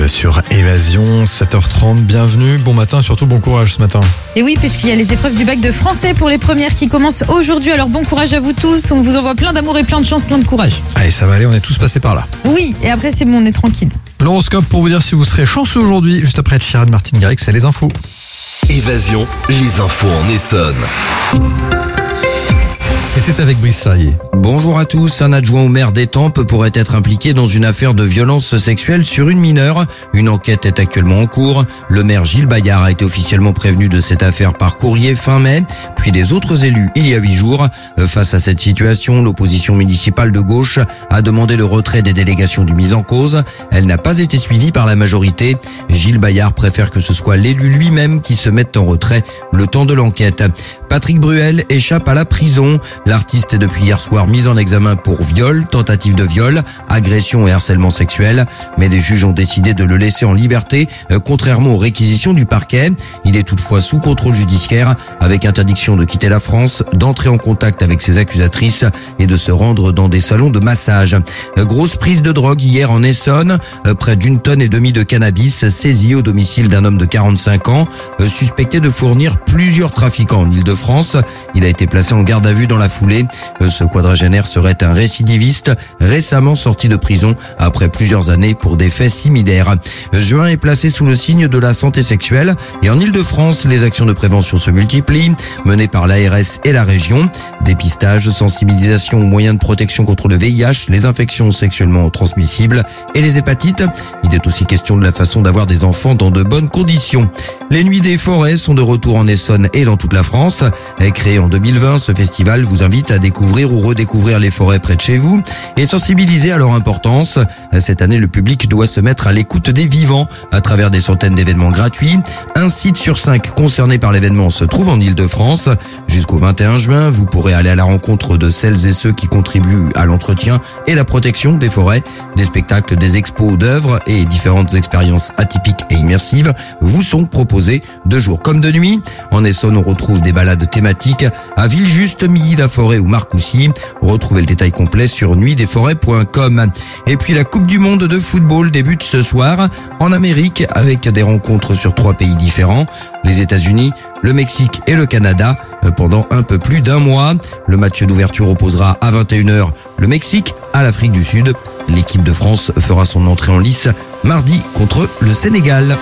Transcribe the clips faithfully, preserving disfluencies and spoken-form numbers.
êtes sur Évasion, sept heures trente, bienvenue, bon matin et surtout bon courage ce matin. Et oui, puisqu'il y a les épreuves du bac de français pour les premières qui commencent aujourd'hui, alors bon courage à vous tous, on vous envoie plein d'amour et plein de chance, plein de courage. Allez, ça va aller, on est tous passés par là. Oui, et après c'est bon, on est tranquille. L'horoscope pour vous dire si vous serez chanceux aujourd'hui, juste après Chiran Martin Garrix, c'est les infos. Évasion, les infos en Essonne. Et c'est avec Brice Charrier. Bonjour à tous. Un adjoint au maire d'Étampes pourrait être impliqué dans une affaire de violence sexuelle sur une mineure. Une enquête est actuellement en cours. Le maire Gilles Bayard a été officiellement prévenu de cette affaire par courrier fin mai, puis des autres élus il y a huit jours. Face à cette situation, l'opposition municipale de gauche a demandé le retrait des délégations du mis en cause. Elle n'a pas été suivie par la majorité. Gilles Bayard préfère que ce soit l'élu lui-même qui se mette en retrait le temps de l'enquête. Patrick Bruel échappe à la prison. L'artiste est depuis hier soir mis en examen pour viol, tentative de viol, agression et harcèlement sexuel. Mais les juges ont décidé de le laisser en liberté, euh, contrairement aux réquisitions du parquet. Il est toutefois sous contrôle judiciaire, avec interdiction de quitter la France, d'entrer en contact avec ses accusatrices et de se rendre dans des salons de massage. Euh, grosse prise de drogue hier en Essonne, euh, près d'une tonne et demie de cannabis saisie au domicile d'un homme de quarante-cinq ans, euh, suspecté de fournir plusieurs trafiquants en Île-de-France. Il a été placé en garde à vue dans la foulée. Ce quadragénaire serait un récidiviste récemment sorti de prison après plusieurs années pour des faits similaires. Juin est placé sous le signe de la santé sexuelle et en Île-de-France, les actions de prévention se multiplient, menées par l'A R S et la région. Dépistage, sensibilisation aux moyens de protection contre le V I H, les infections sexuellement transmissibles et les hépatites. Il est aussi question de la façon d'avoir des enfants dans de bonnes conditions. Les Nuits des Forêts sont de retour en Essonne et dans toute la France. Créé en deux mille vingt, ce festival vous invite à découvrir ou redécouvrir les forêts près de chez vous et sensibiliser à leur importance. Cette année, le public doit se mettre à l'écoute des vivants à travers des centaines d'événements gratuits. Un site sur cinq concerné par l'événement se trouve en Île-de-France. Jusqu'au vingt et un juin, vous pourrez aller à la rencontre de celles et ceux qui contribuent à l'entretien et la protection des forêts. Des spectacles, des expos d'œuvres et différentes expériences atypiques et immersives vous sont proposés de jour comme de nuit. En Essonne, on retrouve des balades thématiques à Villejuste, Milly-la-Forêt ou Marcoussis. Retrouvez le détail complet sur nuit des forêts point com. Et puis la Coupe du Monde de football débute ce soir en Amérique avec des rencontres sur trois pays différents. Les États-Unis, le Mexique et le Canada pendant un peu plus d'un mois. Le match d'ouverture opposera à vingt et une heures le Mexique à l'Afrique du Sud. L'équipe de France fera son entrée en lice mardi contre le Sénégal.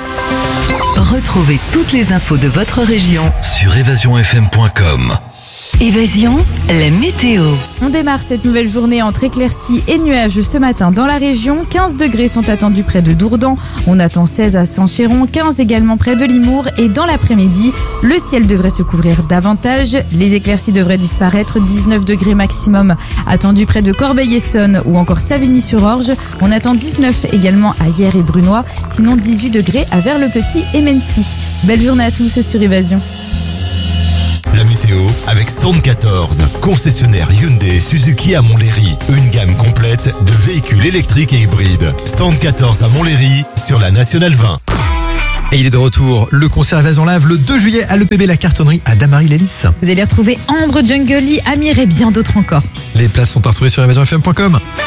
Retrouvez toutes les infos de votre région Sur évasion f m point com. Évasion, la météo. On démarre cette nouvelle journée entre éclaircies et nuages ce matin dans la région. quinze degrés sont attendus près de Dourdan. On attend seize à Saint-Chéron, quinze également près de Limours. Et dans l'après-midi, le ciel devrait se couvrir davantage. Les éclaircies devraient disparaître. dix-neuf degrés maximum attendus près de Corbeil-Essonnes ou encore Savigny-sur-Orge. On attend dix-neuf également à Hyères et Brunois. Sinon dix-huit degrés à Vers-le-Petit et Mency. Belle journée à tous sur Évasion. La météo avec Stand quatorze, concessionnaire Hyundai et Suzuki à Montlhéry. Une gamme complète de véhicules électriques et hybrides. Stand quatorze à Montlhéry sur la Nationale vingt. Et il est de retour, le concert Évasion Live le deux juillet à l'E P B La Cartonnerie à Damary-les-Lys. Vous allez retrouver Ambre, Jungle Lee, Amir et bien d'autres encore. Les places sont à retrouver sur évasion f m point com.